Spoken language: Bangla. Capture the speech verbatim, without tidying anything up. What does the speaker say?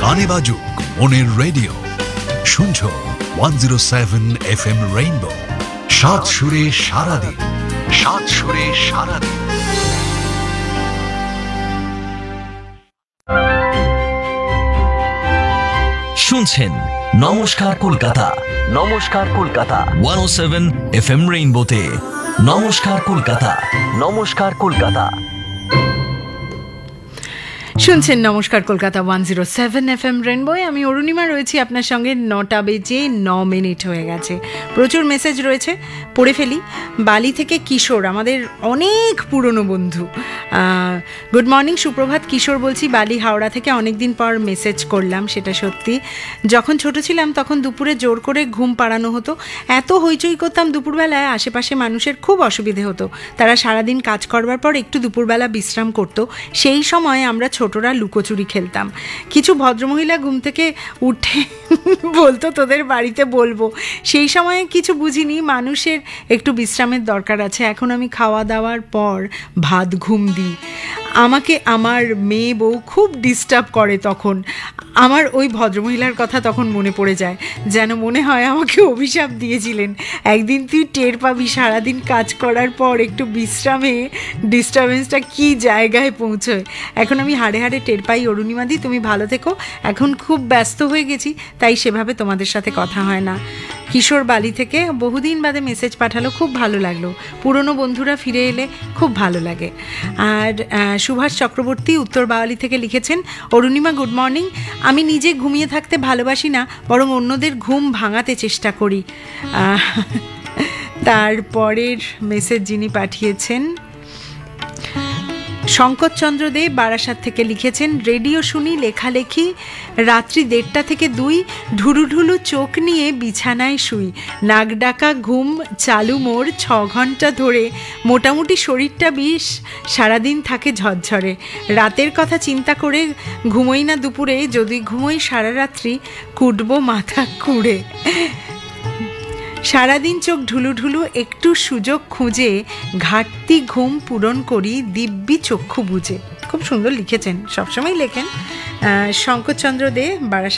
গানে বাজুক মনের রেডিও, শুনছো one zero seven F M rainbow. সাত সুরে সারাদিন, সাত সুরে সারাদিন। শুনছেন নমস্কার কলকাতা, নমস্কার কলকাতা ওয়ান ও সেভেন এফ এম রেইনবোতে। নমস্কার কলকাতা, নমস্কার কলকাতা। শুনছেন নমস্কার Kolkata one zero seven F M রেনবয়। আমি অরুণিমা রয়েছি আপনার সঙ্গে। নটা বেজে ন মিনিট হয়ে গেছে। প্রচুর মেসেজ রয়েছে, পড়ে ফেলি। বালি থেকে কিশোর, আমাদের অনেক পুরনো বন্ধু। গুড মর্নিং, সুপ্রভাত। কিশোর বলছি, বালি হাওড়া থেকে। অনেক দিন পর মেসেজ করলাম, সেটা সত্যি। যখন ছোট ছিলাম তখন দুপুরে জোর করে ঘুম পাড়ানো হতো। এত হইচই করতাম দুপুরবেলায়, আশেপাশে মানুষের খুব অসুবিধে হতো। তারা সারাদিন কাজ করবার পর একটু দুপুরবেলা বিশ্রাম করতো। সেই সময় আমরা ছোটরা লুকোচুরি খেলতাম। কিছু ভদ্রমহিলা ঘুম থেকে উঠে বলতো, তোদের বাড়িতে বলবো। সেই সময়ে কিছু বুঝিনি, মানুষের একটু বিশ্রামের দরকার আছে। এখন আমি খাওয়া দাওয়ার পর ভাত ঘুম দিই। আমাকে আমার মেয়ে বউ খুব ডিস্টার্ব করে। তখন আমার ওই ভদ্রমহিলার কথা তখন মনে পড়ে যায়, যেন মনে হয় আমাকে অভিশাপ দিয়েছিলেন, একদিন তুই টের পাবি সারাদিন কাজ করার পর একটু বিশ্রামে ডিস্টার্বেন্সটা কী জায়গায় পৌঁছয়। এখন আমি হাড়ে হাড়ে টের পাই। অরুণিমাদি, তুমি ভালো থেকো। এখন খুব ব্যস্ত হয়ে গেছি, তাই সেভাবে তোমাদের সাথে কথা হয় না। কিশোর বালি থেকে বহুদিন বাদে মেসেজ পাঠালো, খুব ভালো লাগলো। পুরনো বন্ধুরা ফিরে এলে খুব ভালো লাগে। আর সুভাষ চক্রবর্তী উত্তর বাওয়ালি থেকে লিখেছেন, অরুণিমা গুড মর্নিং। আমি নিজে ঘুমিয়ে থাকতে ভালোবাসি না, বরং অন্যদের ঘুম ভাঙাতে চেষ্টা করি। তারপরের মেসেজ যিনি পাঠিয়েছেন শঙ্করচন্দ্র দে বারাসাত থেকে লিখেছেন, রেডিও শুনি, লেখালেখি, রাত্রি দেড়টা থেকে দুই, ঢুলু ঢুলু চোখ নিয়ে বিছানায় শুই। নাক ডাকা ঘুম চালু মোর ছ ঘন্টা ধরে। মোটামুটি শরীরটা বেশ সারাদিন থাকে ঝরঝরে। রাতের কথা চিন্তা করে ঘুমোই না দুপুরে, যদি ঘুমোই সারা রাত্রি কুটবো মাথা কুড়ে। সারাদিন চোখ ঢুলু ঢুলু, একটু সুযোগ খুঁজে ঘাটতি ঘুম পূরণ করি দিব্যি চক্ষু বুঝে। খুব সুন্দর লিখেছেন, সবসময় লেখেন শঙ্করচন্দ্র দে বারাসাত